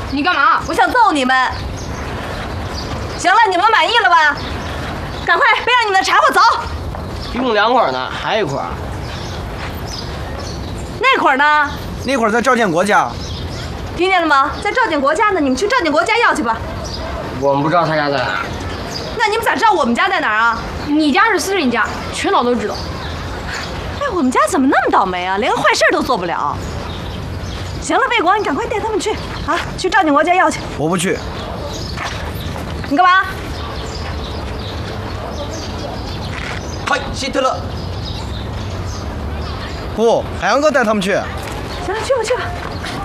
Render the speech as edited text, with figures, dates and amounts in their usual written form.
你干嘛？ 我想揍你们。行了，你们满意了吧？赶快背上你们的柴火走。 一共2捆呢，还有1捆。 那会儿呢？ 那会儿在赵建国家。 听见了吗？在赵建国家呢，你们去赵建国家要去吧。 我们不知道他家在哪儿。 那你们咋知道我们家在哪儿啊？ 你家是私人家，全岛都知道。 哎，我们家怎么那么倒霉啊？连个坏事都做不了。行了，魏国，你赶快带他们去啊，去赵建国家要去。 我不去。 你干嘛？ 嗨，希特勒。不，海洋哥带他们去。 行了，去吧去吧。